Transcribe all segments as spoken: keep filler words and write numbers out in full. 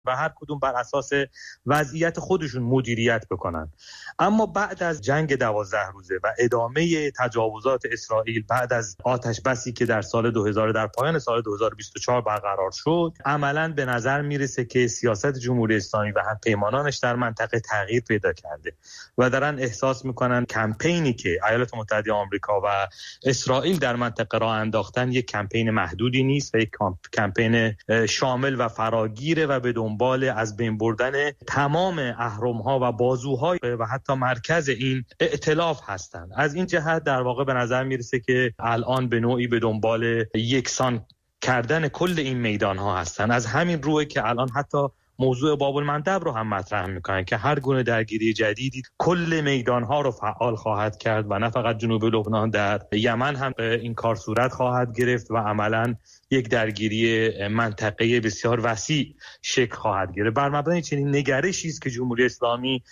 و هر کدوم بر اساس وضعیت خودشون مدیریت بکنن. اما بعد از جنگ دوازده روزه و ادامه تجاوزات اسرائیل بعد از آتش بسی که در سال دو هزار در پایان سال دو هزار و بیست و چهار برقرار شد، عملاً به نظر میرسه که سیاست جمهوری اسلامی و هم پیمانانش در منطقه تغییر پیدا کرده و دارن احساس میکنن کمپینی که ایالات متحده آمریکا و اسرائیل در منطقه راه انداختن یک کمپین محدودی نیست و یک کمپین شامل و فراگیره و به دنبال از بین بردن تمام اهرم‌ها و بازوهای و حتی مرکز این ائتلاف هستند. از این جهت در واقع به نظر میرسه که الان به نوعی به دنبال یکسان کردن کل این میدان‌ها هستند. از همین روه که الان حتی موضوع باب المندب رو هم مطرح میکنن که هر گونه درگیری جدیدی کل میدانها رو فعال خواهد کرد و نه فقط جنوب لبنان، در یمن هم این کار صورت خواهد گرفت و عملاً یک درگیری منطقه بسیار وسیع شکل خواهد گرفت. بر مبنای چنین نگرشی است که جمهوری اسلامی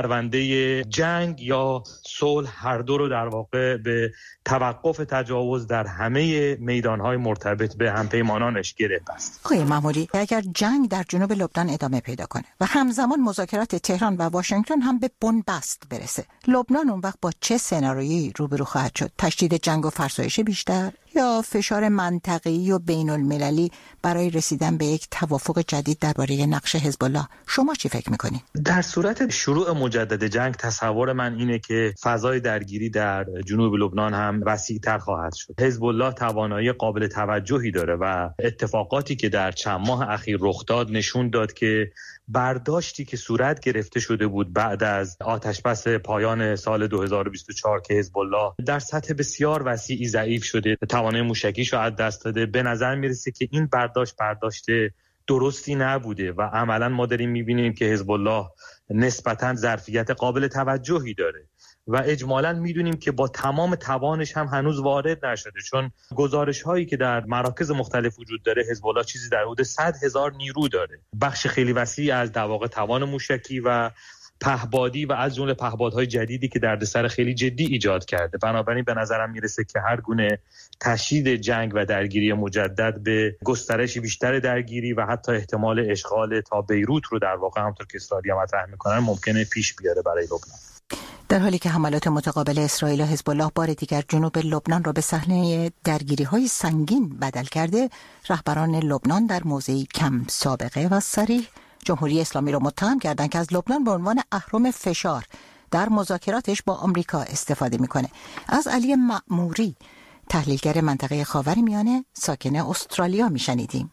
پرونده جنگ یا صلح هر دو رو در واقع به توقف تجاوز در همه میدانهای مرتبط به همپیمانانش گرفت است. آقای ماموری، اگر جنگ در جنوب لبنان ادامه پیدا کنه و همزمان مذاکرات تهران و واشنگتن هم به بنبست برسه، لبنان اون وقت با چه سناریویی روبرو خواهد شد؟ تشدید جنگ و فرسایش بیشتر یا فشار منطقه‌ای و بین المللی برای رسیدن به یک توافق جدید درباره نقش حزب الله؟ شما چی فکر می‌کنید؟ در صورت شروع مجدد جنگ تصور من اینه که فضای درگیری در جنوب لبنان هم وسیع‌تر خواهد شد. حزب الله توانایی قابل توجهی داره و اتفاقاتی که در چند ماه اخیر رخ داد نشون داد که برداشتی که صورت گرفته شده بود بعد از آتشبس پایان سال دو هزار و بیست و چهار که حزب الله در سطح بسیار وسیعی ضعیف شده، توانایی موشکیش رو از دست داده، به نظر میرسه که این برداشت برداشت درستی نبوده و عملاً ما داریم میبینیم که حزب الله نسبتاً ظرفیت قابل توجهی داره و اجمالاً میدونیم که با تمام توانش هم هنوز وارد نشده، چون گزارش هایی که در مراکز مختلف وجود داره حزب الله چیزی در حدود صد هزار نیرو داره، بخش خیلی وسیعی از در واقع توان موشکی و پهبادی و از جمله پهپادهای جدیدی که دردسر خیلی جدی ایجاد کرده. بنابراین به نظرم میرسه که هر گونه تشدید جنگ و درگیری مجدد به گسترش بیشتر درگیری و حتی احتمال اشغال تا بیروت رو در واقع همونطور که اسرائیل مطرح میکنن ممکنه پیش بیاره برای لبنان. در حالی که حملات متقابل اسرائیل و حزب الله بار دیگر جنوب لبنان را به صحنه درگیری‌های سنگین بدل کرده، رهبران لبنان در موضعی کم سابقه و صریح جمهوری اسلامی را متهم کردند که از لبنان به عنوان اهرم فشار در مذاکراتش با آمریکا استفاده میکنه. از علی مأموری، تحلیلگر منطقه خاورمیانه ساکن استرالیا میشنیدیم.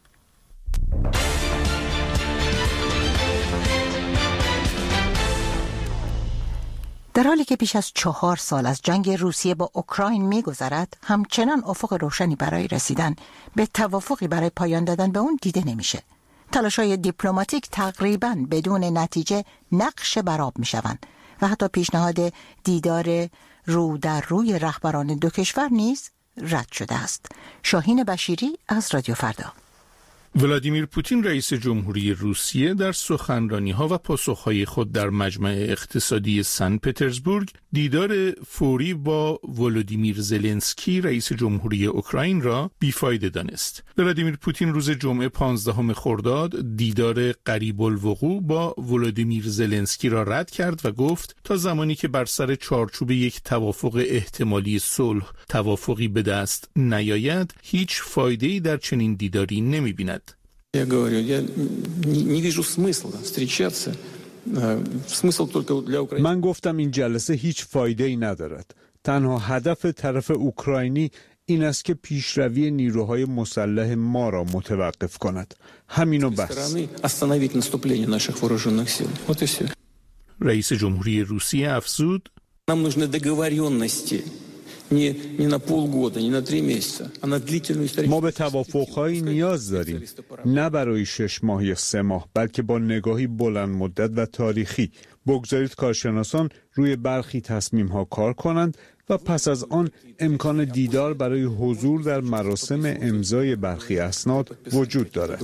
در حالی که بیش از چهار سال از جنگ روسیه با اوکراین میگذرد، همچنان افق روشنی برای رسیدن به توافقی برای پایان دادن به اون دیده نمیشه. تلاش‌های دیپلماتیک تقریباً بدون نتیجه نقش برآب میشوند و حتی پیشنهاد دیدار رو در روی رهبران دو کشور نیز رد شده است. شاهین بشیری از رادیو فردا. ولادیمیر پوتین رئیس جمهوری روسیه در سخنرانی‌ها و پاسخ‌های خود در مجمع اقتصادی سن پترزبورگ دیدار فوری با ولادیمیر زلنسکی رئیس جمهوری اوکراین را بیفایده دانست. ولادیمیر پوتین روز جمعه پانزدهم خرداد دیدار قریب الوقوع با ولادیمیر زلنسکی را رد کرد و گفت تا زمانی که بر سر چارچوب یک توافق احتمالی صلح توافقی به دست نیاید، هیچ فایده‌ای در چنین دیداری نمی‌بیند. Я говорю, я не, не вижу смысла встречаться. Смысл только для Украины. من گفتم این جلسه هیچ فایده‌ای ندارد. تنها هدف طرف اوکراینی این است که پیشروی نیروهای مسلح ما را متوقف کند. همینو بس. остановить наступление наших вооруженных сил. Вот и все. رئیس جمهوری روسیه افزود: Нам нужны договоренности. Не, не на полгода, не на три месяца, а на длительную историческую. ما به توافق‌هایی نیاز داریم، نه برای شش ماه یا سه ماه، بلکه با نگاهی بلند مدت و تاریخی. بگذارید کارشناسان روی برخی تصمیم‌ها کار کنند و پس از آن امکان دیدار برای حضور در مراسم امضای برخی اسناد وجود دارد.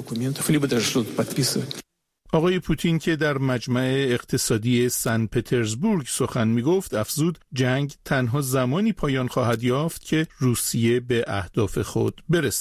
آقای پوتین که در مجمع اقتصادی سن پترزبورگ سخن می گفت افزود جنگ تنها زمانی پایان خواهد یافت که روسیه به اهداف خود برسد.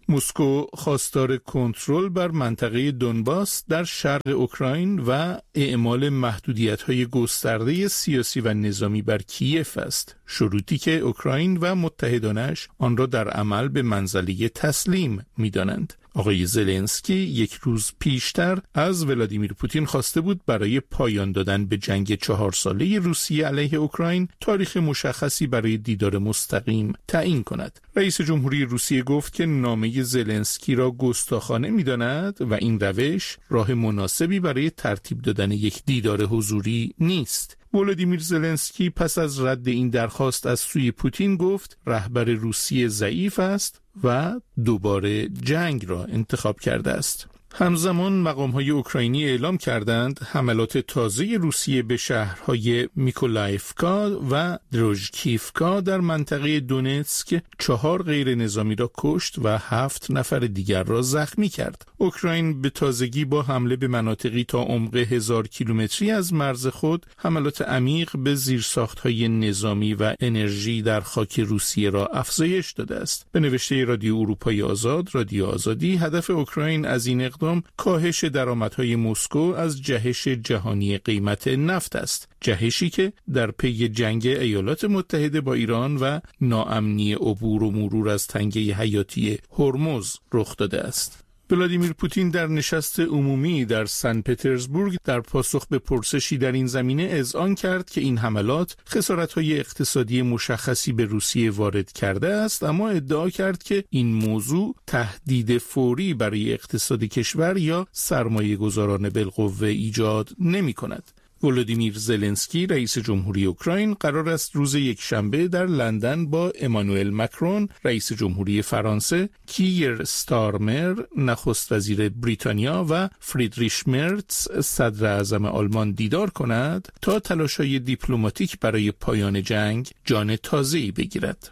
مسکو خواستار کنترل بر منطقه دونباس در شرق اوکراین و اعمال محدودیت‌های گسترده سیاسی و نظامی بر کیف است، شروطی که اوکراین و متحدانش آن را در عمل به منزله تسلیم می‌دانند. آقای زلنسکی یک روز پیشتر از ولادیمیر پوتین خواسته بود برای پایان دادن به جنگ چهار ساله روسیه علیه اوکراین تاریخ مشخصی برای دیدار مستقیم تعیین کند. رئیس جمهوری روسیه گفت که نامه زلنسکی را گستاخانه می‌داند و این روش راه مناسبی برای ترتیب دادن یک دیدار حضوری نیست. ولادیمیر زلنسکی پس از رد این درخواست از سوی پوتین گفت رهبر روسیه ضعیف است و دوباره جنگ را انتخاب کرده است. همزمان مقام‌های اوکراینی اعلام کردند حملات تازه روسیه به شهرهای میکولایفکا و دروژکیفکا در منطقه دونتسک چهار غیر نظامی را کشت و هفت نفر دیگر را زخمی کرد. اوکراین به تازگی با حمله به مناطقی تا عمق هزار کیلومتری از مرز خود حملات عمیق به زیرساخت‌های نظامی و انرژی در خاک روسیه را افزایش داده است. به نوشته رادیو اروپای آزاد، رادیو آزادی، هدف اوکراین از این اقدام کاهش درآمدهای مسکو از جهش جهانی قیمت نفت است، جهشی که در پی جنگ ایالات متحده با ایران و ناامنی عبور و مرور از تنگه حیاتی هرمز رخ داده است. ولادیمیر پوتین در نشست عمومی در سن پترزبورگ در پاسخ به پرسشی در این زمینه اذعان کرد که این حملات خسارت‌های اقتصادی مشخصی به روسیه وارد کرده است، اما ادعا کرد که این موضوع تهدید فوری برای اقتصاد کشور یا سرمایه‌گذاران بالقوه ایجاد نمی‌کند. ولادیمیر زلنسکی رئیس جمهوری اوکراین قرار است روز یکشنبه در لندن با امانوئل مکرون رئیس جمهوری فرانسه، کیر ستارمر نخست وزیر بریتانیا و فریدریش مرتز صدر اعظم آلمان دیدار کند تا تلاش‌های دیپلماتیک برای پایان جنگ جان تازه‌ای بگیرد.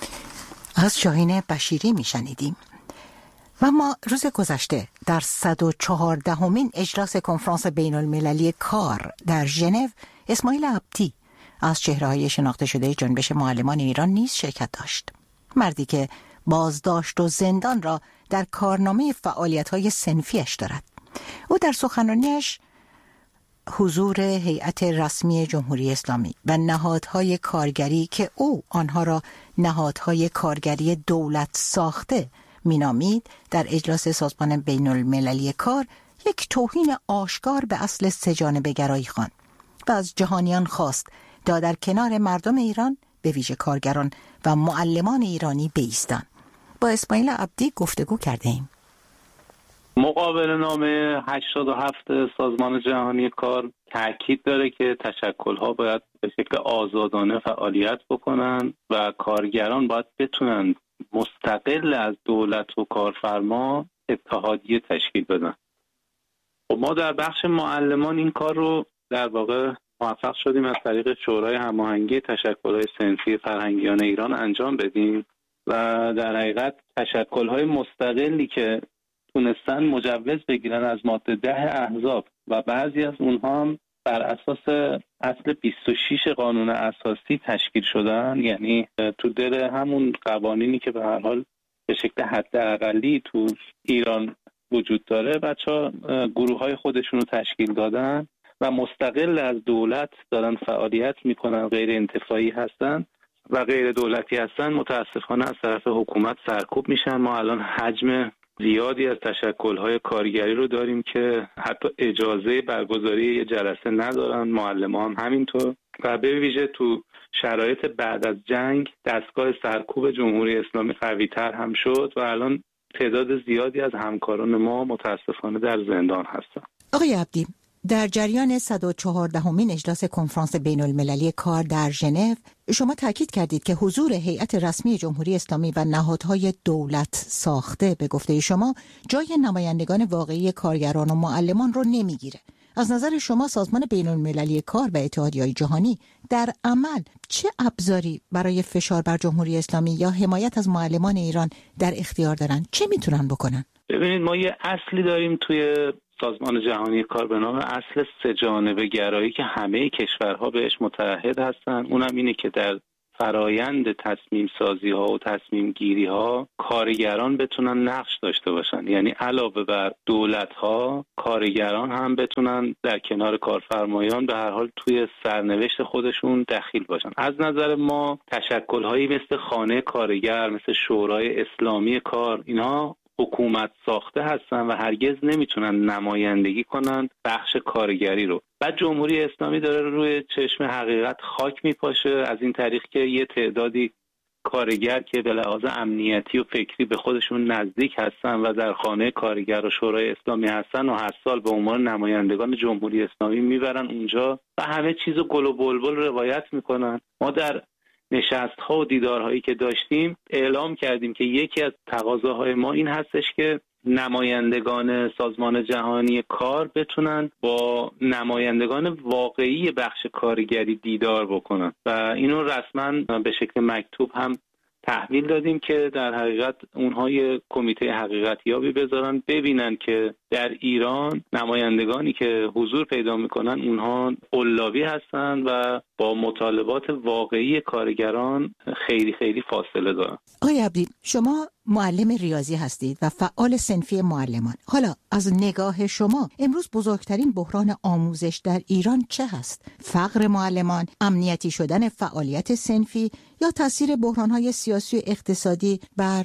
از شاهین بشیری میشنیدیم. و ما روز گذشته در صد و چهاردهمین اجلاس کنفرانس بین المللی کار در ژنو اسماعیل عبدی از چهره‌های شناخته شده جنبش معلمان ایران نیز شرکت داشت. مردی که بازداشت و زندان را در کارنامه فعالیت‌های صنفیش دارد. او در سخنرانیش حضور هیئت رسمی جمهوری اسلامی و نهادهای کارگری که او آنها را نهادهای کارگری دولت ساخته مینامید در اجلاس سازمان بین المللی کار یک توهین آشکار به اصل سه‌جانبه گرایی خواند و از جهانیان خواست تا در کنار مردم ایران به ویژه کارگران و معلمان ایرانی بایستند. با اسماعیل عبدی گفتگو کرده ایم. مقابل نامه هشتاد و هفت سازمان جهانی کار تاکید داره که تشکل‌ها باید به شکل آزادانه فعالیت بکنن و کارگران باید بتونن مستقل از دولت و کارفرما اتحادیه تشکیل بدن. و ما در بخش معلمان این کار رو در واقع موفق شدیم از طریق شورای هماهنگی تشکل‌های صنفی فرهنگیان ایران انجام بدیم و در حقیقت تشکل‌های مستقلی که تونستن مجوز بگیرن از ماده ده احزاب و بعضی از اونها هم بر اساس اصل بیست و شش قانون اساسی تشکیل شدن، یعنی تو دل همون قوانینی که به هر حال به شکل حداقلی تو ایران وجود داره، بچه‌ها گروه‌های خودشون رو تشکیل دادن و مستقل از دولت دارن فعالیت میکنن، غیر انتفاعی هستن و غیر دولتی هستن. متاسفانه از طرف حکومت سرکوب میشن. ما الان حجم زیادی از تشکل‌های کارگری رو داریم که حتی اجازه برگزاری یه جلسه ندارن، معلمان هم همینطور. و به ویژه تو شرایط بعد از جنگ دستگاه سرکوب جمهوری اسلامی قوی‌تر هم شد و الان تعداد زیادی از همکاران ما متاسفانه در زندان هستن. آقای عبدی، در جریان صد و چهاردهمین اجلاس کنفرانس بین المللی کار در ژنو شما تاکید کردید که حضور هیئت رسمی جمهوری اسلامی و نهادهای دولت ساخته به گفته شما جای نمایندگان واقعی کارگران و معلمان رو نمیگیره. از نظر شما سازمان بین المللی کار و اتحادیه‌های جهانی در عمل چه ابزاری برای فشار بر جمهوری اسلامی یا حمایت از معلمان ایران در اختیار دارن؟ چه میتونن بکنن؟ ببینید، ما یه اصلی داریم توی سازمان جهانی کار به نام اصل سه‌جانبه گرایی که همه کشورها بهش متعهد هستن. اونم اینه که در فرایند تصمیم سازی ها و تصمیم گیری ها کارگران بتونن نقش داشته باشن. یعنی علاوه بر دولت ها، کارگران هم بتونن در کنار کارفرمایان به هر حال توی سرنوشت خودشون دخیل باشن. از نظر ما تشکل هایی مثل خانه کارگر، مثل شورای اسلامی کار، اینها حکومت ساخته هستن و هرگز نمیتونن نمایندگی کنن بخش کارگری رو. بعد جمهوری اسلامی داره روی چشم حقیقت خاک میپاشه از این طریق که یه تعدادی کارگر که به لحاظ امنیتی و فکری به خودشون نزدیک هستن و در خانه کارگر و شورای اسلامی هستن و هر سال به عنوان نمایندگان جمهوری اسلامی میبرن اونجا و همه چیزو گل و بلبل روایت میکنن. ما در نشست‌ها و دیدارهایی که داشتیم اعلام کردیم که یکی از تقاضاهای ما این هستش که نمایندگان سازمان جهانی کار بتونن با نمایندگان واقعی بخش کارگری دیدار بکنن و اینو رسما به شکل مکتوب هم تحویل دادیم که در حقیقت اونها یه کمیته حقیقتیابی بذارن ببینن که در ایران نمایندگانی که حضور پیدا میکنن اونها قلابی هستن و با مطالبات واقعی کارگران خیلی خیلی فاصله دارن. آقای عبدی، شما معلم ریاضی هستید و فعال صنفی معلمان. حالا از نگاه شما امروز بزرگترین بحران آموزش در ایران چه هست؟ فقر معلمان، امنیتی شدن فعالیت صنفی یا تاثیر بحران‌های سیاسی و اقتصادی بر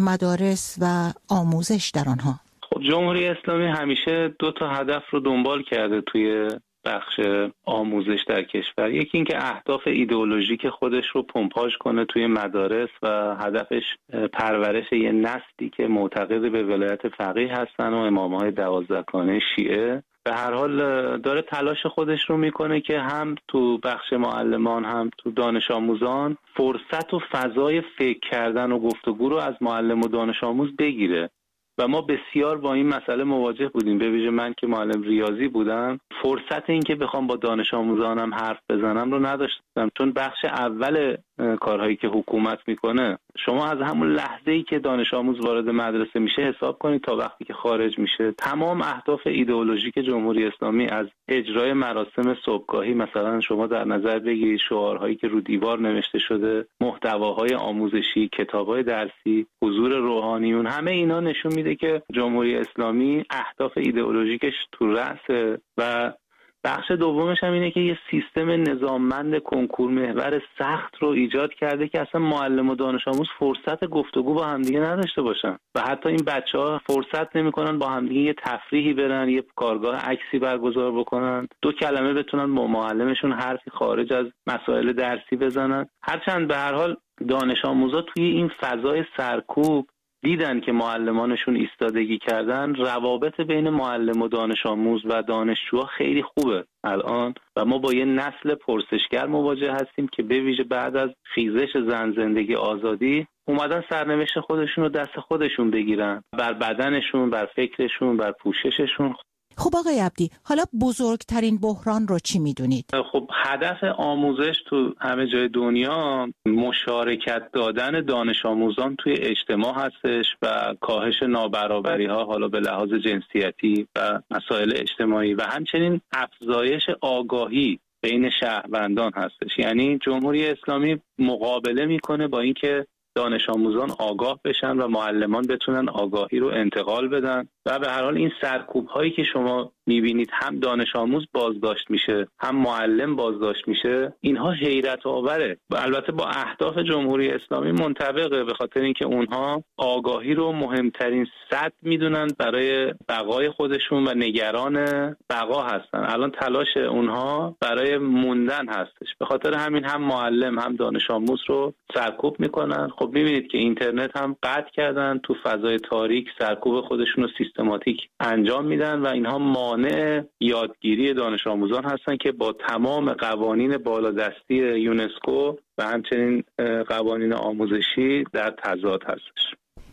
مدارس و آموزش در آنها؟ خب جمهوری اسلامی همیشه دو تا هدف رو دنبال کرده توی بخش آموزش در کشور. یکی این که اهداف ایدئولوژیک خودش رو پمپاژ کنه توی مدارس و هدفش پرورش یه نسلی که معتقد به ولایت فقیه هستن و امام‌های دوازدهگانه شیعه. به هر حال داره تلاش خودش رو میکنه که هم تو بخش معلمان هم تو دانش آموزان فرصت و فضای فکر کردن و گفتگو رو از معلم و دانش آموز بگیره و ما بسیار با این مسئله مواجه بودیم. به ویژه من که معلم ریاضی بودم فرصت این که بخوام با دانش آموزانم حرف بزنم رو نداشتم، چون بخش اول کارهایی که حکومت میکنه شما از همون لحظه‌ای که دانش آموز وارد مدرسه میشه حساب کنید تا وقتی که خارج میشه تمام اهداف ایدئولوژیک جمهوری اسلامی از اجرای مراسم صبحگاهی مثلا شما در نظر بگیرید، شعارهایی که رو دیوار نوشته شده، محتواهای آموزشی، کتاب‌های درسی، حضور روحانیون، همه اینا نشون میده که جمهوری اسلامی اهداف ایدئولوژیکش تو رأسه. و بخش دومش هم اینه که یه سیستم نظاممند کنکور محور سخت رو ایجاد کرده که اصلا معلم و دانش آموز فرصت گفتگو با همدیگه نداشته باشن و حتی این بچه‌ها فرصت نمی‌کنن با همدیگه یه تفریحی برن، یه کارگاه عکسی برگزار بکنن، دو کلمه بتونن با معلمشون حرفی خارج از مسائل درسی بزنن. هرچند به هر حال دانش آموزا توی این فضای سرکوب دیدن که معلمانشون ایستادگی کردن، روابط بین معلم و دانش آموز و دانشجوها خیلی خوبه الان و ما با یه نسل پرسشگر مواجه هستیم که به ویژه بعد از خیزش زن زندگی آزادی اومدن سرنوشت خودشون رو دست خودشون بگیرن، بر بدنشون، بر فکرشون، بر پوشششون. خب آقای عبدی، حالا بزرگترین بحران رو چی میدونید؟ خب هدف آموزش تو همه جای دنیا مشارکت دادن دانش آموزان توی اجتماع هستش و کاهش نابرابری ها حالا به لحاظ جنسیتی و مسائل اجتماعی و همچنین افزایش آگاهی بین شهروندان هستش. یعنی جمهوری اسلامی مقابله میکنه با اینکه دانش آموزان آگاه بشن و معلمان بتونن آگاهی رو انتقال بدن و به هر حال این سرکوب هایی که شما میبینید هم دانش آموز بازداشت میشه هم معلم بازداشت میشه، اینها حیرت آوره و البته با اهداف جمهوری اسلامی منطبقه، به خاطر اینکه اونها آگاهی رو مهمترین سد میدونن برای بقای خودشون و نگران بقا هستن. الان تلاش اونها برای موندن هستش، به خاطر همین هم معلم هم دانش آموز رو سرکوب میکنن. خب میبینید که اینترنت هم قطع کردن، تو فضای تاریک سرکوب خودشون رو سیستماتیک انجام میدن و اینها مانع یادگیری دانش آموزان هستن که با تمام قوانین بالادستی یونسکو و همچنین قوانین آموزشی در تضاد هستش.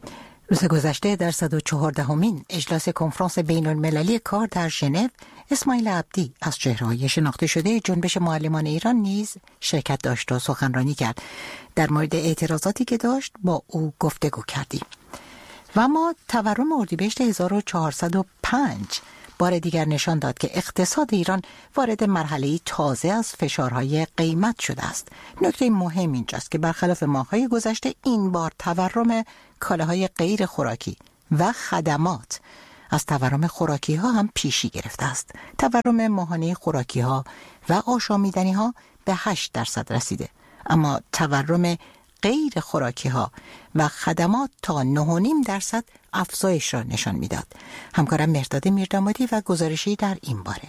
روز گذشته در صد و چهاردهمین اجلاس کنفرانس بین المللی کار در ژنو، اسماعیل عبدی از چهره‌های شناخته شده جنبش معلمان ایران نیز شرکت داشت و سخنرانی کرد. در مورد اعتراضاتی که داشت با او گفتگو کردیم. و ما تورم اردیبهشت هزار و چهارصد و پنج بار دیگر نشان داد که اقتصاد ایران وارد مرحله تازه از فشارهای قیمت شده است. نکته مهم اینجاست که برخلاف ماه‌های گذشته این بار تورم کالاهای غیر خوراکی و خدمات از تورم خوراکی ها هم پیشی گرفته است. تورم ماهانه خوراکی ها و آشامیدنی ها به هشت درصد رسیده، اما تورم غیر خوراکی ها و خدمات تا نه و نیم درصد افزایش را نشان میداد. همکارم مرداد میردامادی و گزارشی در این باره.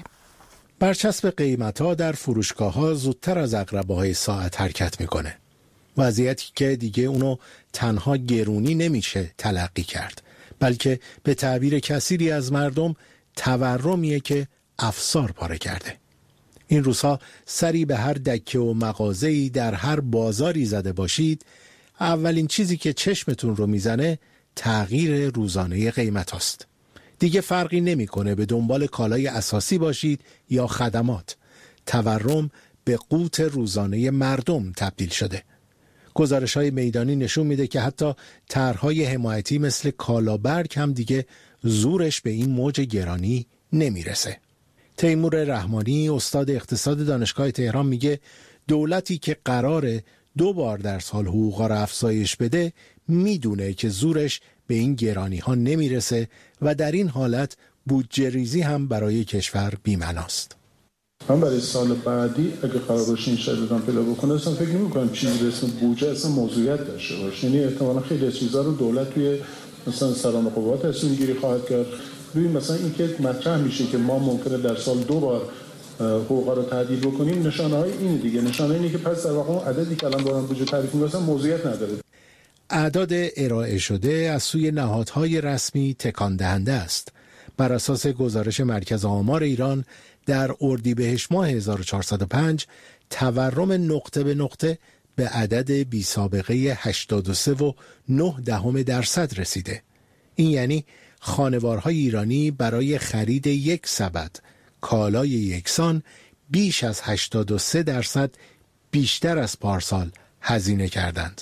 برچسب قیمت‌ها در فروشگاه‌ها زودتر از عقربه‌های ساعت حرکت میکنه. وضعیتی که دیگه اونو تنها گرونی نمیشه تلقی کرد، بلکه به تعبیر کثیری از مردم تورمیه که افسار پاره کرده. این روزها سری به هر دکه و مغازه‌ای در هر بازاری زده باشید، اولین چیزی که چشمتون رو میزنه تغییر روزانه قیمت هاست. دیگه فرقی نمیکنه به دنبال کالای اساسی باشید یا خدمات. تورم به قوت روزانه مردم تبدیل شده. گزارش‌های میدانی نشون میده که حتی طرح‌های حمایتی مثل کالابرگ هم دیگه زورش به این موج گرانی نمیرسه. تیمور رحمانی استاد اقتصاد دانشگاه تهران میگه دولتی که قراره دو بار در سال حقوقا را افزایش بده میدونه که زورش به این گرانی ها نمیرسه و در این حالت بودجه ریزی هم برای کشور بی‌معناست. من برای سال بعدی اگه قرار باشه این شرایطم پیدا بکنه اصلا فکر نمی‌کنم چیزی به اسم بودجه اصلا موضوعیت داشته باشه. یعنی احتمالاً خیلی چیزا رو دولت توی مثلا سران قوات تصمیم گیری خواهد کرد. ببین مثلا اینکه مطرح میشه که ما ممکنه در سال دو بار حقوقا رو تعدیل بکنیم، نشانه‌های این دیگه نشانه اینه که پس در واقع اون عددی که الان دارن بودجه تعریف می‌کنن موضوعیت نداره. اعداد ارائه شده از سوی نهادهای رسمی تکان دهنده است. بر اساس گزارش مرکز آمار ایران در اردیبهشت ماه هزار و چهارصد و پنج تورم نقطه به نقطه به عدد بی سابقه هشتاد و سه و نه دهم درصد رسیده. این یعنی خانوارهای ایرانی برای خرید یک سبد کالای یکسان بیش از هشتاد و سه درصد بیشتر از پارسال هزینه کردند.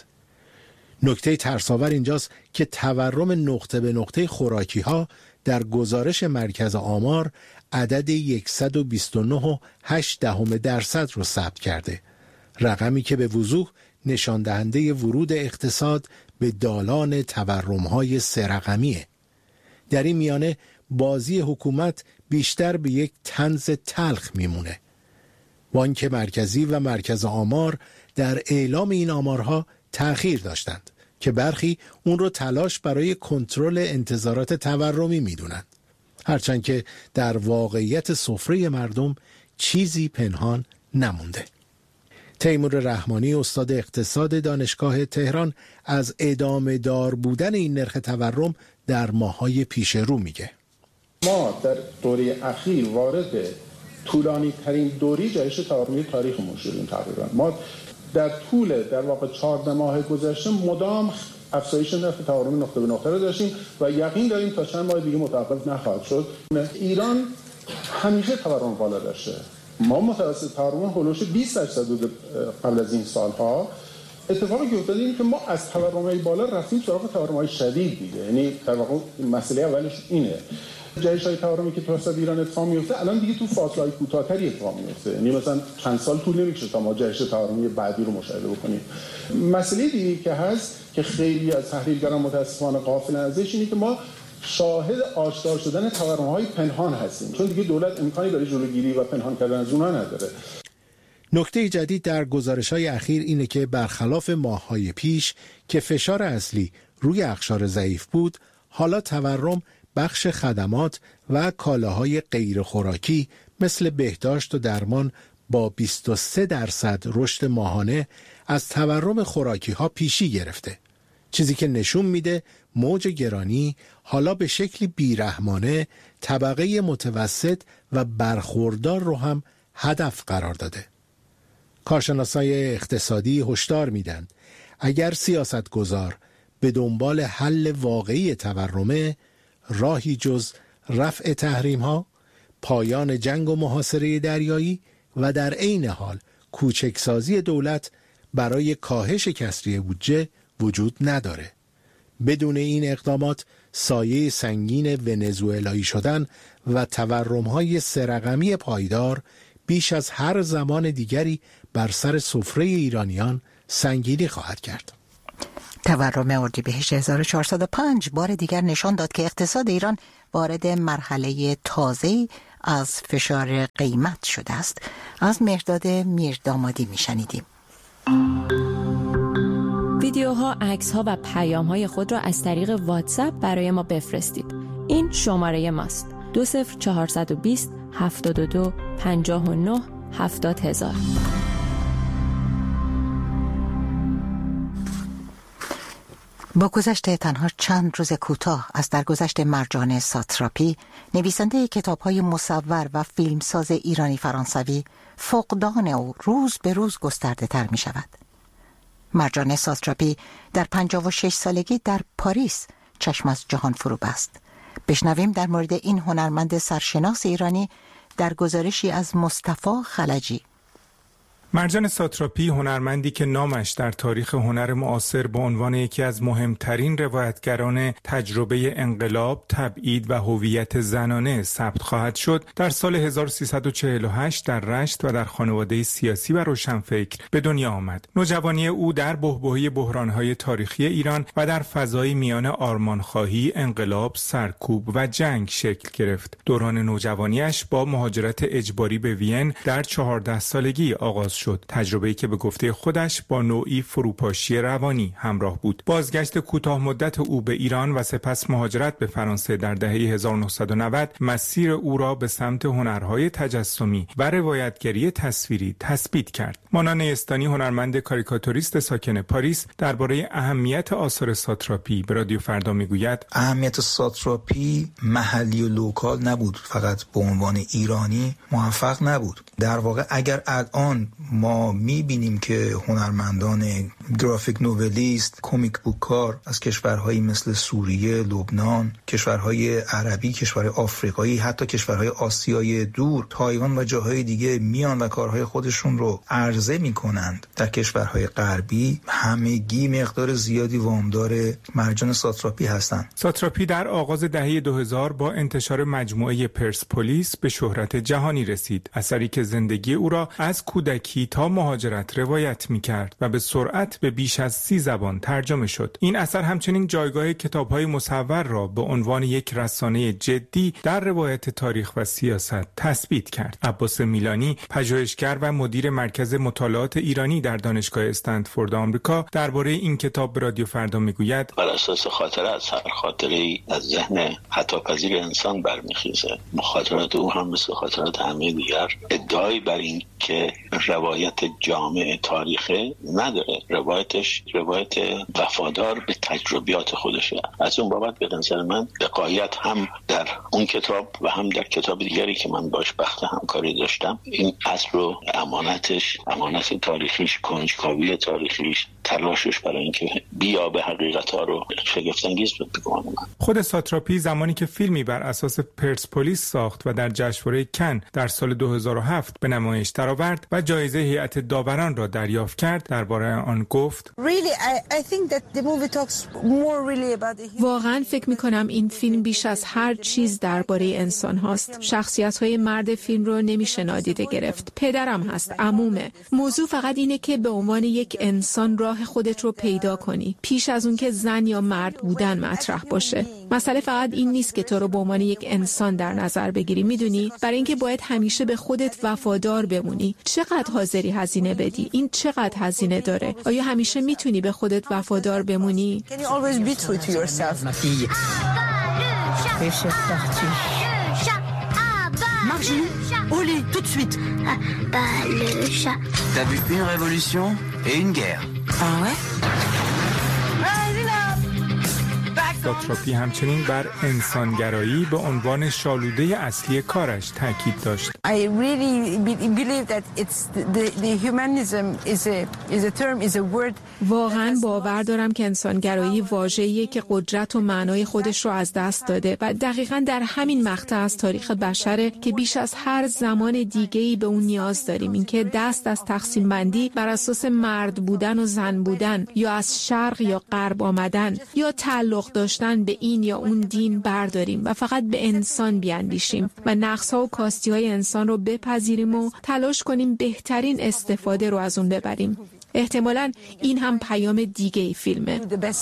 نکته ترساور اینجاست که تورم نقطه به نقطه خوراکی ها در گزارش مرکز آمار عدد صد و بیست و نه و هشت دهم درصد رو ثبت کرده، رقمی که به وضوح نشان دهنده ورود اقتصاد به دالان تورم‌های سه رقمیه. در این میانه بازی حکومت بیشتر به یک طنز تلخ میمونه. بانک مرکزی و مرکز آمار در اعلام این آمارها تأخیر داشتند که برخی اون رو تلاش برای کنترل انتظارات تورمی میدونند، هرچند که در واقعیت سفره مردم چیزی پنهان نمونده. تیمور رحمانی استاد اقتصاد دانشگاه تهران از ادامه دار بودن این نرخ تورم در ماه‌های پیش رو میگه. ما در دوره اخیر وارد طولانی ترین دوری جهش تورمی تاریخمون شدیم. تقریبا ما در طول در واقع چهارده ماه گذشته مدام افزایش نرخ تورم نقطه به نقطه رو داشتیم و یقین داریم تا چند ماه دیگه متوقف نخواهد شد. ایران همیشه تورم بالا داشته. ما متوسط تورم هولوش بیست درصد بود قبل از این سالها. اتفاقی که افتاد اینه که ما از تورم‌های بالا رفتیم سراغ تورم‌های شدید دیگه. یعنی در واقع مسئله اولش اینه. جهش‌های تورمی که تو حساب ایران اتفاق میفته الان دیگه تو فاصله‌های کوتاه‌تری اتفاق میفته. یعنی مثلا چند سال طول نمی‌کشه تا ما جهش تورمی بعدی رو مشاهده بکنیم. مسئله دیگه که هست که خیلی از تحلیلگران متأسفانه غافلن ازش اینه که ما شاهد آشکار شدن تورم‌های پنهان هستیم، چون دیگه دولت امکانی برای جلوگیری و پنهان کردن از اونها نداره. نکته جدید در گزارش‌های اخیر اینه که برخلاف ماه‌های پیش که فشار اصلی روی اقشار ضعیف بود، حالا تورم بخش خدمات و کالاهای غیر خوراکی مثل بهداشت و درمان با بیست و سه درصد رشد ماهانه از تورم خوراکی ها پیشی گرفته، چیزی که نشون میده موج گرانی حالا به شکلی بیرحمانه طبقه متوسط و برخوردار رو هم هدف قرار داده. کارشناسای اقتصادی هشدار میدن اگر سیاستگزار به دنبال حل واقعی تورمه، راهی جز رفع تحریم ها، پایان جنگ و محاصره دریایی و در عین حال کوچکسازی دولت برای کاهش کسری بودجه وجود نداره. بدون این اقدامات سایه سنگین ونزوئلایی شدن و تورم‌های سه‌رقمی پایدار بیش از هر زمان دیگری بر سر سفره ایرانیان سنگینی خواهد کرد. تورم اردیبهشت هزار و چهارصد و پنج بار دیگر نشان داد که اقتصاد ایران وارد مرحله تازه‌ای از فشار قیمت شده است. از مهرداد میردامادی میشنیدیم. ویدیوها، عکس‌ها و پیام‌های خود را از طریق واتساپ برای ما بفرستید. این شماره ماست: دو صفر چهارصد و بیست هفتاد و دو پنجاه و نه هفتاد هزار. با گذشت تنها چند روز کوتاه از درگذشت مرجان ساتراپی، نویسنده کتاب‌های مصور و فیلمساز ایرانی فرانسوی، فقدان او روز به روز گسترده تر می شود. مرجان ساتراپی در پنجاه و شش سالگی در پاریس چشم از جهان فرو بست. بشنویم در مورد این هنرمند سرشناس ایرانی در گزارشی از مصطفی خلجی. مرجان ساتراپی هنرمندی که نامش در تاریخ هنر معاصر به عنوان یکی از مهمترین روایتگران تجربه انقلاب، تبعید و هویت زنانه ثبت خواهد شد، در سال هزار و سیصد و چهل و هشت در رشت و در خانواده سیاسی و روشنفکر به دنیا آمد. نوجوانی او در بحبوحه بحران‌های تاریخی ایران و در فضای میان آرمانخواهی، انقلاب، سرکوب و جنگ شکل گرفت. دوران نوجوانیش با مهاجرت اجباری به وین در چهارده سالگی آغاز شد. تجربه‌ای که به گفته خودش با نوعی فروپاشی روانی همراه بود. بازگشت کوتاه مدت او به ایران و سپس مهاجرت به فرانسه در دهه هزار و نهصد و نود مسیر او را به سمت هنرهای تجسمی و روایتگری تصویری تثبیت کرد. مانا نیستانی، هنرمند کاریکاتوریست ساکن پاریس، درباره اهمیت آثار ساتراپی به رادیو فردا میگوید: اهمیت ساتراپی محلی و لوکال نبود، فقط به عنوان ایرانی موفق نبود. در واقع اگر الان ما میبینیم که هنرمندان گرافیک نوولیست، کمیک بوک کار از کشورهایی مثل سوریه، لبنان، کشورهای عربی، کشورهای آفریقایی، حتی کشورهای آسیای دور، تایوان و جاهای دیگه میان و کارهای خودشون رو عرضه میکنند در کشورهای غربی، همگی مقدار زیادی وامدار مرجان ساتراپی هستند. ساتراپی در آغاز دهه دو هزار با انتشار مجموعه پرسپولیس به شهرت جهانی رسید. اثری که زندگی او را از کودکی تا مهاجرت روایت می‌کرد و به سرعت به بیش از سی زبان ترجمه شد. این اثر همچنین جایگاه کتاب‌های مصور را به عنوان یک رسانه جدی در روایت تاریخ و سیاست تثبیت کرد. عباس میلانی، پژوهشگر و مدیر مرکز مطالعات ایرانی در دانشگاه استنفورد آمریکا، درباره این کتاب به رادیو فردا میگوید: بر اساس خاطره از هر خاطره‌ای از ذهن خطاپذیر انسان برمیخیزه. خاطرات او هم مثل خاطرات همه دیگر ادعایی بر این که روایت جامع تاریخه نداره. روایتش روایت وفادار به تجربیات خودشه. از اون بابت به نظر من دقایق هم در اون کتاب و هم در کتاب دیگری که من باش بخت همکاری داشتم، این اصل رو امانتش، امانت تاریخیش، کنجکاوی تاریخیش، تلاشش برای اینکه بیا به حقیقت‌ها رو شگفت‌انگیز بگم. خود ساتراپی زمانی که فیلمی بر اساس پرسپولیس ساخت و در جشنواره کن در سال دو هزار و هفت به نمایش درآورد و جایزه هیئت داوران را دریافت کرد، درباره آن گفت: واقعا فکر می‌کنم این فیلم بیش از هر چیز درباره انسان هاست. شخصیت‌های مرد فیلم رو نمیشه نادیده گرفت. پدرم هست، عمومه. موضوع فقط اینه که به عنوان یک انسان راه خودت رو پیدا کنی، پیش از اون که زن یا مرد بودن مطرح باشه. مسئله فقط این نیست که تو رو به عنوان یک انسان در نظر بگیری، میدونی؟ برای اینکه باید همیشه به خودت وفادار بمونی. چقدر حاضری هزینه بدی؟ این چقدر هزینه داره؟ آیا همیشه میتونی به خودت وفادار بمونی؟ Margie, olé, tout de suite. Ah, bah, le chat. T'as vu une révolution et une guerre. Ah ouais? Vas-y là. Back ساتراپی همچنین بر انسانگرایی به عنوان شالوده اصلی کارش تاکید داشت. I really believe that it's the, the humanism is a is a term is a word. واقعا باور دارم که انسانگرایی واژه‌ایه که قدرت و معنای خودش رو از دست داده و دقیقاً در همین مقطع از تاریخ بشره که بیش از هر زمان دیگه‌ای به اون نیاز داریم. اینکه دست از تقسیم بندی بر اساس مرد بودن و زن بودن یا از شرق یا غرب آمدن یا تعلق داشتن به این یا اون دین برداریم و فقط به انسان بیاندیشیم و نقص‌ها و کاستی‌های انسان رو بپذیریم و تلاش کنیم بهترین استفاده رو از اون ببریم. احتمالاً این هم پیام دیگه ای فیلمه.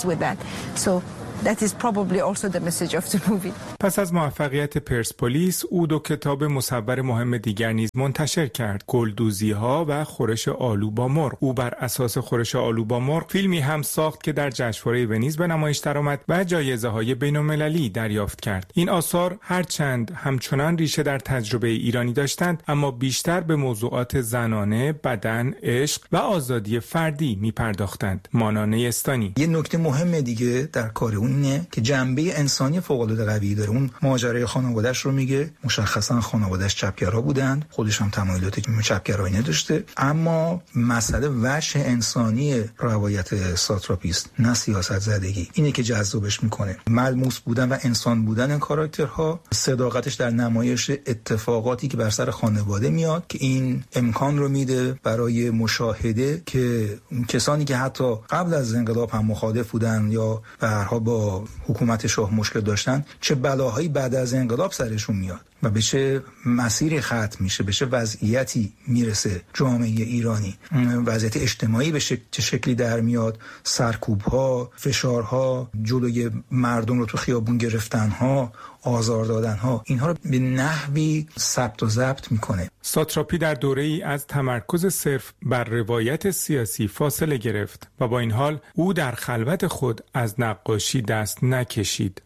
That is probably also the message of the movie. پس از موفقیت پرسپولیس، او دو کتاب مصور مهم دیگر نیز منتشر کرد: گلدوزی‌ها و خورش آلو با مرغ. او بر اساس خورش آلو با مرغ فیلمی هم ساخت که در جشنواره ونیز به نمایش درآمد و جایزه‌های بین‌المللی دریافت کرد. این آثار هرچند همچنان ریشه در تجربه ایرانی داشتند، اما بیشتر به موضوعات زنانه، بدن، عشق و آزادی فردی می‌پرداختند. مانا نیستانی: یه نکته مهم دیگه در کار اون اینه که جنبه انسانی فوق‌العاده قوی داره. اون ماجرای خانواده‌اش رو میگه، مشخصا خانواده‌اش چپگرا بودن، خودش هم تمایلات چپگرایی نداشته، اما مسئله وجه انسانی روایت ساتراپیست، نه سیاست زدگی، اینه که جذابش میکنه. ملموس بودن و انسان بودن کاراکترها، صداقتش در نمایش اتفاقاتی که بر سر خانواده میاد که این امکان رو میده برای مشاهده که کسانی که حتی قبل از انقلاب هم مخالف بودن یا به هر حال با حکومت شاه مشکل داشتن، چه بلاهایی بعد از انقلاب سرشون میاد و به چه مسیری ختم میشه، به چه وضعیتی میرسه جامعه ایرانی، وضعیت اجتماعی به شک... چه شکلی در میاد، سرکوب‌ها، فشارها، جلوی مردم رو تو خیابون گرفتن‌ها، آزار دادن‌ها، اینها رو به نحوی ثبت و ضبط میکنه. ساتراپی در دوره‌ای از تمرکز صرف بر روایت سیاسی فاصله گرفت و با این حال او در خلوت خود از نقاشی دست نکشید.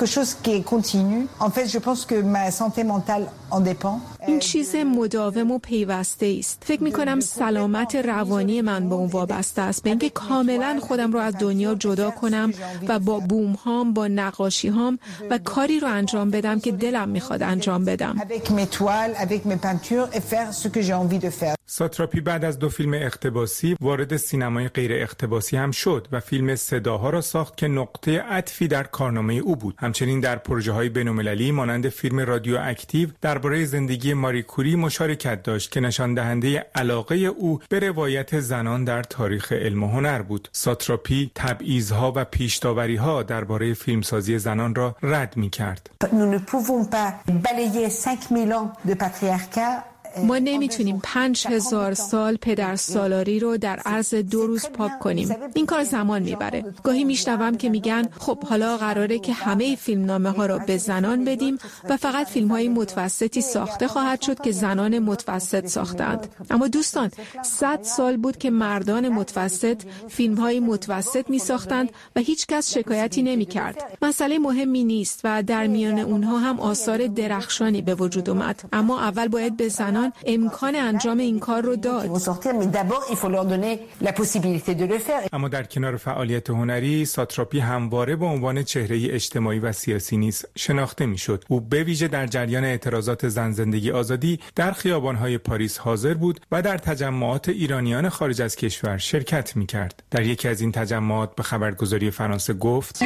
این چیز مداوم و پیوسته است. فکر می‌کنم سلامت روانی من به اون وابسته است، به اینکه کاملا خودم رو از دنیا جدا کنم و با بوم هام، با نقاشی هام و کاری رو انجام بدم که دلم میخواد انجام بدم. ساتراپی بعد از دو فیلم اقتباسی وارد سینمای غیر اقتباسی هم شد و فیلم صداها را ساخت که نقطه عطفی در کارنامه او بود. همچنین در پروژه‌های بین‌المللی مانند فیلم رادیواکتیو درباره زندگی ماری کوری مشارکت داشت که نشان دهنده علاقه او به روایت زنان در تاریخ علم و هنر بود. ساتراپی تبعیض‌ها و پیش‌داوری‌ها درباره فیلمسازی زنان را رد می‌کرد. ما نمیتونیم پنج هزار سال پدر سالاری رو در عرض دو روز پاک کنیم. این کار زمان میبره. گاهی میشنوم که میگن خب حالا قراره که همه فیلمنامه ها رو به زنان بدیم و فقط فیلم های متوسطی ساخته خواهد شد که زنان متوسط ساختند. اما دوستان، صد سال بود که مردان متوسط فیلم های متوسط میساختند و هیچ کس شکایتی نمیکرد. مسئله مهمی نیست و در میان اونها هم آثار درخشانی به وجود اومد. اما اول باید به زنان امکان انجام این کار رو داد. اما در کنار فعالیت هنری، ساتراپی همواره به عنوان چهره اجتماعی و سیاسی نیز شناخته میشد. او به ویژه در جریان اعتراضات زن زندگی آزادی در خیابان‌های پاریس حاضر بود و در تجمعات ایرانیان خارج از کشور شرکت می‌کرد. در یکی از این تجمعات به خبرگزاری فرانسه گفت: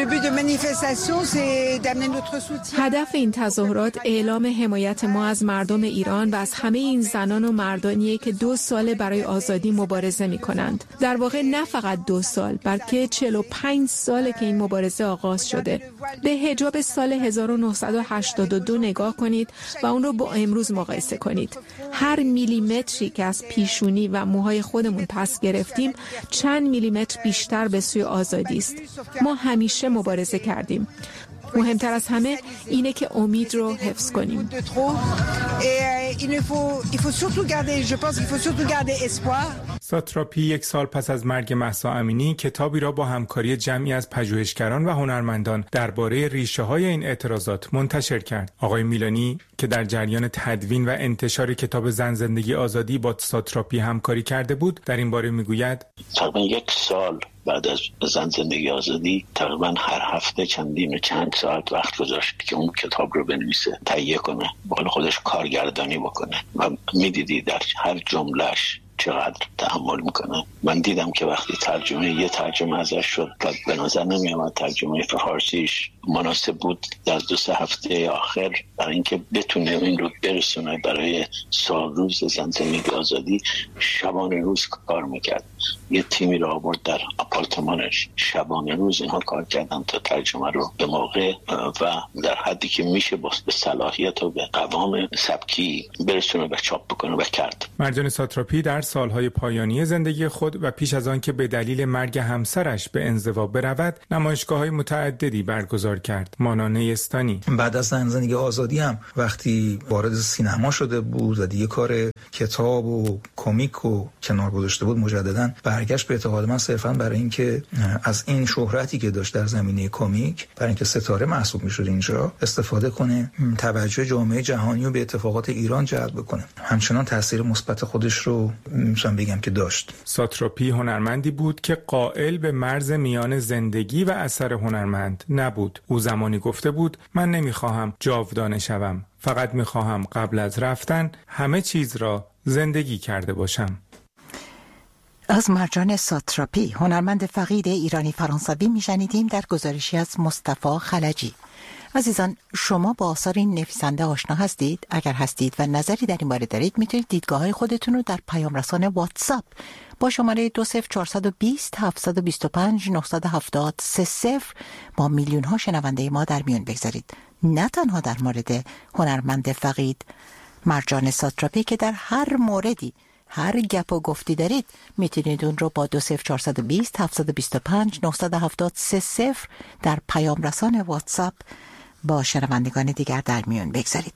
هدف این تظاهرات اعلام حمایت ما از مردم ایران و از همه این زنان و مردانیه که دو سال برای آزادی مبارزه می کنند. در واقع نه فقط دو سال، بلکه چهل و پنج ساله که این مبارزه آغاز شده. به حجاب سال هزار و نهصد و هشتاد و دو نگاه کنید و اون رو با امروز مقایسه کنید. هر میلیمتری که از پیشونی و موهای خودمون پس گرفتیم چند میلیمتر بیشتر به سوی آزادی است. ما همیشه مبارزه کردیم. مهمتر از همه اینه که امید رو حفظ کنیم. ساتراپی یک سال پس از مرگ مهسا امینی کتابی را با همکاری جمعی از پژوهشگران و هنرمندان درباره ریشه‌های این اعتراضات منتشر کرد. آقای میلانی که در جریان تدوین و انتشار کتاب زن زندگی آزادی با ساتراپی همکاری کرده بود، در این باره میگوید تقریبا یک سال بعد از زن زندگی آزادی تقریبا هر هفته چندین و چند ساعت وقت گذاشت که اون کتاب رو بنویسه، تهیه کنه، با خودش کارگردانی بکنه و میدیدی در هر جملهش چقدر تحمل میکنه. من دیدم که وقتی ترجمه یه ترجمه ازش شد و به نظر نمیامد ترجمه فارسیش مناسب بود، در دو سه هفته آخر برای اینکه بتونه این رو برسونه برای سال روز زن زندگی آزادی شبانه روز کار میکرد. یه تیمی رو آورد در آپارتمانش، شبانه روز اینها کار کردن تا ترجمه رو به موقع و در حدی که میشه با صلاحیت و به قوام سبکی برسونه و چاپ بکنه و کرد. مرجان ساتراپی در سالهای پایانی زندگی خود و پیش از آن که به دلیل مرگ همسرش به انزوا برود، نمایشگاه‌های متعددی برگزار کرد، مانا نیستانی. بعد از زن زندگی آزادی هم وقتی وارد سینما شده بود و دیگه کار کتاب و کمیک و کنار گذاشته بود، مجدداً برگشت به اعتقاد من صرفاً برای اینکه از این شهرتی که داشت در زمینه کمیک، برای اینکه ستاره محسوب می‌شد اینجا، استفاده کنه، توجه جامعه جهانی رو به اتفاقات ایران جلب کنه. همچنان تاثیر مثبت خودش رو میتونم بگم که داشت. ساتراپی هنرمندی بود که قائل به مرز میان زندگی و اثر هنرمند نبود. او زمانی گفته بود من نمیخواهم جاودانه شوم، فقط میخواهم قبل از رفتن همه چیز را زندگی کرده باشم. از مرجان ساتراپی، هنرمند فقید ایرانی فرانسوی میشنیدیم در گزارشی از مصطفی خلجی. عزیزان، شما با آثار این نویسنده آشنا هستید؟ اگر هستید و نظری در این باره دارید، میتونید دیدگاه‌های خودتون رو در پیام رسان واتساپ با شماره دو صفر چهار دو صفر هفت دو پنج نه هفت صفر سه صفر با میلیون ها شنونده ما در میون بگذارید. نه تنها در مورد هنرمند فقید مرجان ساتراپی که در هر موردی هر گپ و گفتی دارید، میتونید اون رو با دو صفر چهار دو صفر هفت دو پنج نه هفت سه صفر در پیام رسان واتساپ با شنوندگان دیگر در میون بگذارید.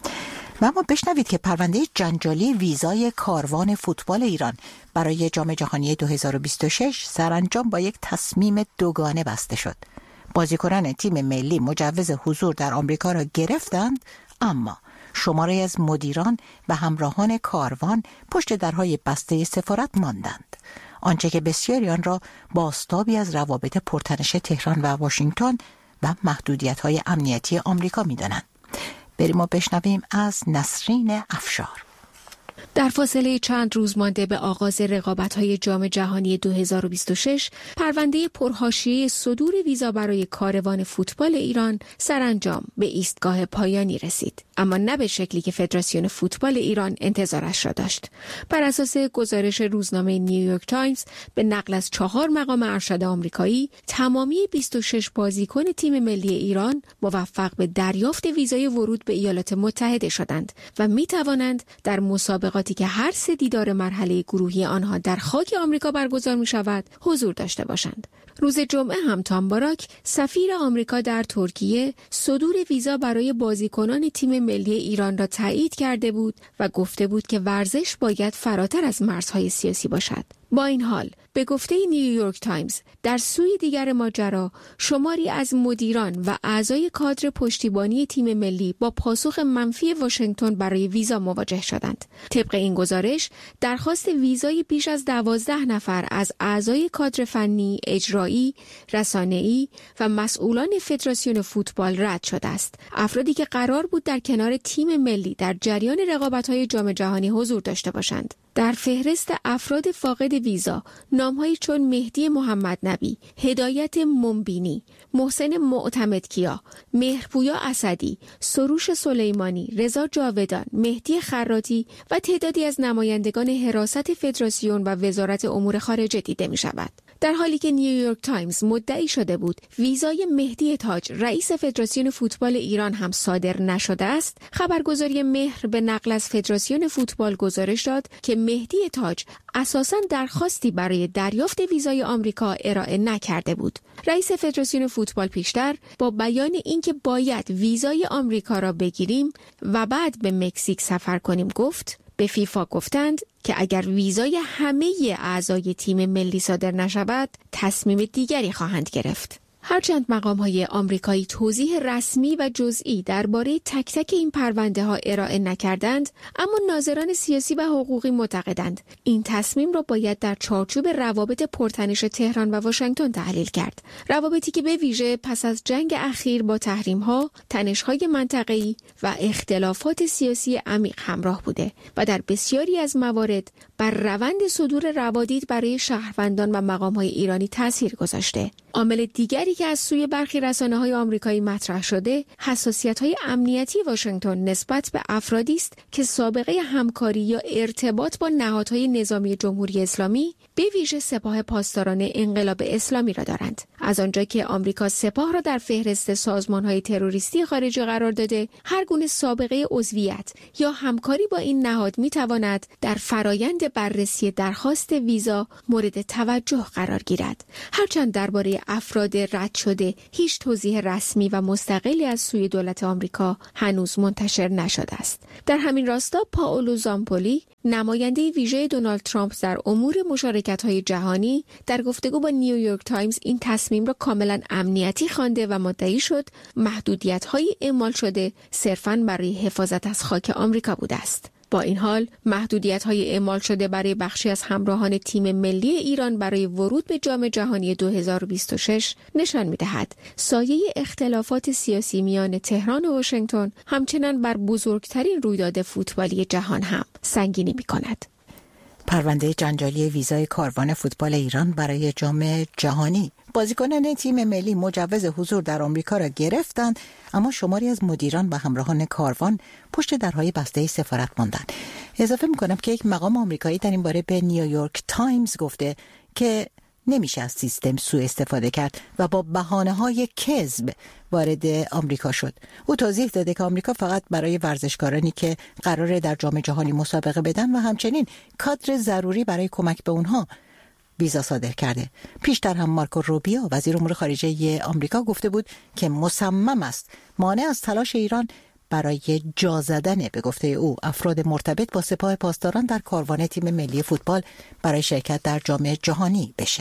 و اما بشنوید که پرونده جنجالی ویزای کاروان فوتبال ایران برای جام جهانی دو هزار و بیست و شش سرانجام با یک تصمیم دوگانه بسته شد. بازیکنان تیم ملی مجوز حضور در آمریکا را گرفتند، اما شماره از مدیران و همراهان کاروان پشت درهای بسته سفارت ماندند، آنچه که بسیاری آن را بازتابی از روابط پرتنش تهران و واشنگتن و محدودیت‌های امنیتی آمریکا می‌دانند. بریم و بشنویم از نسرین افشار. در فاصله چند روز مانده به آغاز رقابت‌های جام جهانی دو هزار و بیست و شش، پرونده پرحاشیه صدور ویزا برای کاروان فوتبال ایران سرانجام به ایستگاه پایانی رسید، اما نه به شکلی که فدراسیون فوتبال ایران انتظارش را داشت. بر اساس گزارش روزنامه نیویورک تایمز به نقل از چهار مقام ارشد آمریکایی، تمامی بیست و شش بازیکن تیم ملی ایران موفق به دریافت ویزای ورود به ایالات متحده شدند و می‌توانند در مسابقاتی که هر سه دیدار مرحله گروهی آنها در خاک آمریکا برگزار می شود حضور داشته باشند. روز جمعه هم تام باراک، سفیر آمریکا در ترکیه، صدور ویزا برای بازیکنان تیم ملی ایران را تایید کرده بود و گفته بود که ورزش باید فراتر از مرزهای سیاسی باشد. با این حال به گفته نیویورک تایمز، در سوی دیگر ماجرا شماری از مدیران و اعضای کادر پشتیبانی تیم ملی با پاسخ منفی واشنگتن برای ویزا مواجه شدند. طبق این گزارش، درخواست ویزای بیش از دوازده نفر از اعضای کادر فنی، اجرایی، رسانه‌ای و مسئولان فدراسیون فوتبال رد شده است. افرادی که قرار بود در کنار تیم ملی در جریان رقابت‌های جام جهانی حضور داشته باشند. در فهرست افراد فاقد ویزا نام‌هایی چون مهدی محمد نبی، هدایت منبینی، محسن معتمدکیا، مهرپویا اسدی، سروش سلیمانی، رضا جاودان، مهدی خراطی و تعدادی از نمایندگان حراست فدراسیون و وزارت امور خارجه دیده می‌شود. در حالی که نیویورک تایمز مدعی شده بود ویزای مهدی تاج رئیس فدراسیون فوتبال ایران هم صادر نشده است، خبرگزاری مهر به نقل از فدراسیون فوتبال گزارش داد که مهدی تاج اساساً درخواستی برای دریافت ویزای آمریکا ارائه نکرده بود. رئیس فدراسیون فوتبال پیشتر با بیان اینکه باید ویزای آمریکا را بگیریم و بعد به مکزیک سفر کنیم گفت: به فیفا گفتند که اگر ویزای همه اعضای تیم ملی صادر نشود، تصمیم دیگری خواهند گرفت. هرچند مقام‌های آمریکایی توضیح رسمی و جزئی درباره تک تک این پرونده ها ارائه نکردند، اما ناظران سیاسی و حقوقی معتقدند این تصمیم را باید در چارچوب روابط پرتنش تهران و واشنگتن تحلیل کرد. روابطی که به ویژه پس از جنگ اخیر با تحریم‌ها، تنش‌های منطقه‌ای و اختلافات سیاسی عمیق همراه بوده و در بسیاری از موارد بر روند صدور روادید برای شهروندان و مقام‌های ایرانی تاثیر گذاشته. عامل دیگری که از سوی برخی رسانه‌های آمریکایی مطرح شده، حساسیت‌های امنیتی واشنگتن نسبت به افرادی است که سابقه همکاری یا ارتباط با نهادهای نظامی جمهوری اسلامی، به ویژه سپاه پاسداران انقلاب اسلامی را دارند. از آنجا که آمریکا سپاه را در فهرست سازمان‌های تروریستی خارجی قرار داده، هر گونه سابقه عضویت یا همکاری با این نهاد می‌تواند در فرایند بررسی درخواست ویزا مورد توجه قرار گیرد. هرچند درباره افراد رد شده هیچ توضیح رسمی و مستقلی از سوی دولت آمریکا هنوز منتشر نشده است. در همین راستا پائولو زامپولی، نماینده ویژه دونالد ترامپ در امور مشارکت‌های جهانی، در گفتگو با نیویورک تایمز این تصمیم را کاملا امنیتی خوانده و مدعی شد محدودیت‌های اعمال شده صرفاً برای حفاظت از خاک آمریکا بوده است. با این حال محدودیت‌های اعمال شده برای بخشی از همراهان تیم ملی ایران برای ورود به جام جهانی دو هزار و بیست و شش نشان می‌دهد سایه اختلافات سیاسی میان تهران و واشنگتن همچنان بر بزرگترین رویداد فوتبالی جهان هم سنگینی می‌کند. پرونده جنجالی ویزای کاروان فوتبال ایران برای جام جهانی. بازیکنان تیم ملی مجوز حضور در آمریکا را گرفتند، اما شماری از مدیران و همراهان کاروان پشت درهای بسته سفارت ماندند. اضافه می‌کنم که یک مقام آمریکایی در این باره به نیویورک تایمز گفته که نمیشه از سیستم سوء استفاده کرد و با بهانه‌های کذب وارد آمریکا شد. او توضیح داده که آمریکا فقط برای ورزشکارانی که قراره در جام جهانی مسابقه بدن و همچنین کادر ضروری برای کمک به اونها ویزا صادر کرده. پیشتر هم مارکو روبیو وزیر امور خارجه آمریکا گفته بود که مصمم است مانع از تلاش ایران برای جا زدن به گفته او افراد مرتبط با سپاه پاسداران در کاروان تیم ملی فوتبال برای شرکت در جام جهانی بشه.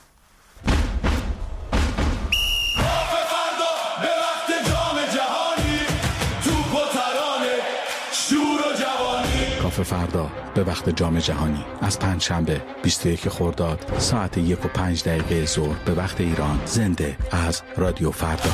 کافه فردا به وقت جام جهانی از پنجشنبه بیست و یک خرداد ساعت یک و پنج دقیقه ظهر به وقت ایران، زنده از رادیو فردا.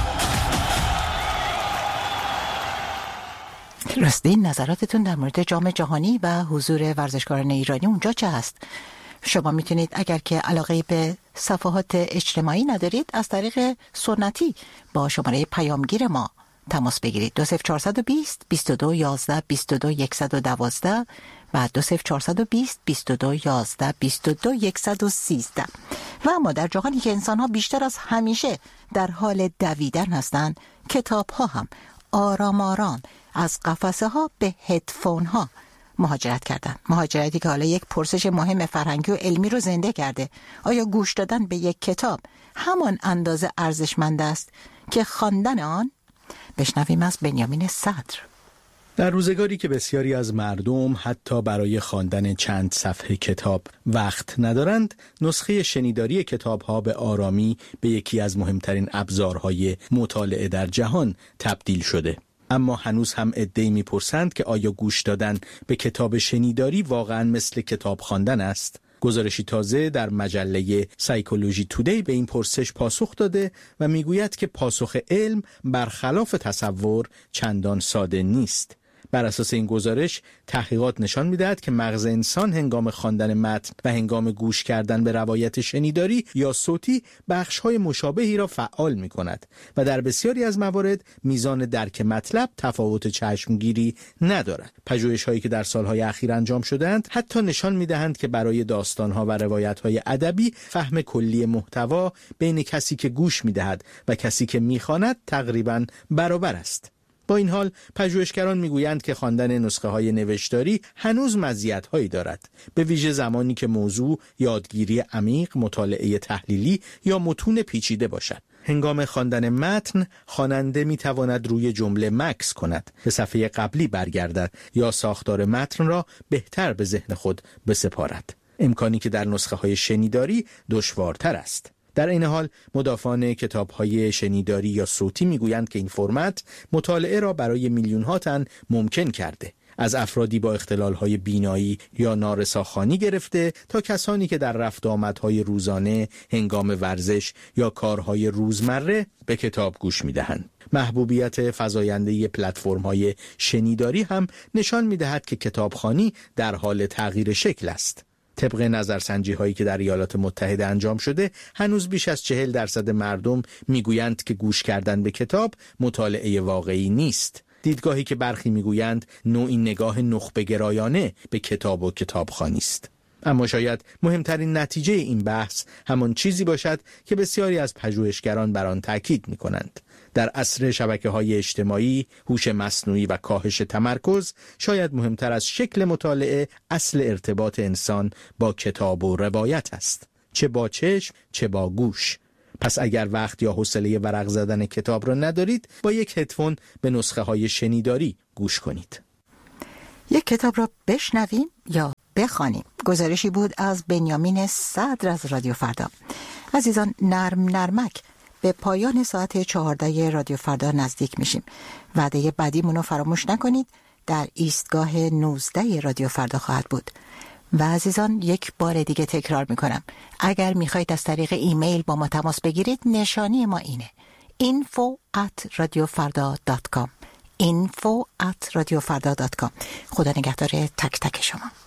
راستی نظراتتون در مورد جام جهانی و حضور ورزشکاران ایرانی اونجا چه هست؟ شما میتونید اگر که علاقه به صفحات اجتماعی ندارید از طریق سنتی با شماره پیامگیر ما تماس بگیرید. دو صفر چهار دو صفر بیست و دو یازده بیست و دو صد و دوازده و دو صفر چهار دو صفر بیست و دو یازده بیست و دو صد و سیزده. و اما در جهانی که انسان‌ها بیشتر از همیشه در حال دویدن هستند، کتاب‌ها هم آرام آرام از قفسه ها به هدفون ها مهاجرت کردن. مهاجرتی که حالا یک پرسش مهم فرهنگی و علمی رو زنده کرده. آیا گوش دادن به یک کتاب همان اندازه ارزشمند است که خواندن آن؟ بشنویم از بنیامین صدر. در روزگاری که بسیاری از مردم حتی برای خواندن چند صفحه کتاب وقت ندارند، نسخه شنیداری کتاب‌ها به آرامی به یکی از مهمترین ابزارهای مطالعه در جهان تبدیل شده. اما هنوز هم عده‌ای می‌پرسند که آیا گوش دادن به کتاب شنیداری واقعاً مثل کتاب خواندن است؟ گزارشی تازه در مجله سایکولوژی تودی به این پرسش پاسخ داده و میگوید که پاسخ علم برخلاف تصور چندان ساده نیست. بر اساس این گزارش تحقیقات نشان می‌دهد که مغز انسان هنگام خواندن متن و هنگام گوش کردن به روایت شنیداری یا صوتی بخش‌های مشابهی را فعال می‌کند و در بسیاری از موارد میزان درک مطلب تفاوت چشمگیری ندارد. پژوهش‌هایی که در سال‌های اخیر انجام شده‌اند حتی نشان می‌دهند که برای داستان‌ها و روایت‌های ادبی فهم کلی محتوا بین کسی که گوش می‌دهد و کسی که می‌خواند تقریباً برابر است. با این حال پژوهشگران میگویند که خواندن نسخه‌های نوشتاری هنوز مزیت‌هایی دارد، به ویژه زمانی که موضوع یادگیری عمیق، مطالعه تحلیلی یا متون پیچیده باشد. هنگام خواندن متن خواننده می تواند روی جمله مکث کند، به صفحه قبلی برگردد یا ساختار متن را بهتر به ذهن خود بسپارد. امکانی که در نسخه های شنیداری دشوارتر است. در این حال مدافعان کتاب‌های شنیداری یا صوتی میگویند که این فرمت مطالعه را برای میلیون‌ها تن ممکن کرده، از افرادی با اختلال‌های بینایی یا نارساخوانی گرفته تا کسانی که در رفت و آمدهای روزانه، هنگام ورزش یا کارهای روزمره به کتاب گوش می‌دهند. محبوبیت فزاینده پلتفرم‌های شنیداری هم نشان می‌دهد که کتابخوانی در حال تغییر شکل است. طبق نظرسنجی هایی که در ایالات متحده انجام شده، هنوز بیش از چهل درصد مردم میگویند که گوش کردن به کتاب مطالعه واقعی نیست. دیدگاهی که برخی میگویند نوعی نگاه نخبه‌گرایانه به کتاب و کتابخوانی است. اما شاید مهمترین نتیجه این بحث همان چیزی باشد که بسیاری از پژوهشگران بر آن تاکید می‌کنند. در عصر شبکه‌های اجتماعی، هوش مصنوعی و کاهش تمرکز، شاید مهمتر از شکل مطالعه، اصل ارتباط انسان با کتاب و روایت است. چه با چشم، چه با گوش. پس اگر وقت یا حوصله ورق زدن کتاب را ندارید، با یک هدفون به نسخه های شنیداری گوش کنید. یک کتاب را بشنویم یا بخوانیم. گزارشی بود از بنیامین صدر از رادیو فردا. عزیزان، نرم نرمک به پایان ساعت چهارده رادیو فردا نزدیک میشیم. وعده بعدیمون رو فراموش نکنید، در ایستگاه نوزده رادیو فردا خواهد بود. و عزیزان، یک بار دیگه تکرار میکنم، اگر میخواید از طریق ایمیل با ما تماس بگیرید، نشانی ما اینه: info at radiofarda dot com info at radiofarda dot com. خدا نگهدار تک تک شما.